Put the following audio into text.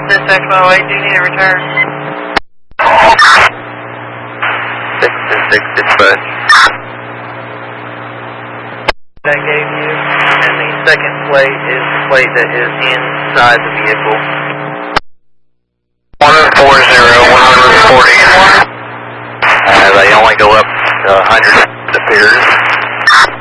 Dispatch 108, do you need a return? 626 dispatch. That gave you, and the second plate is the plate that is inside the vehicle. 1040.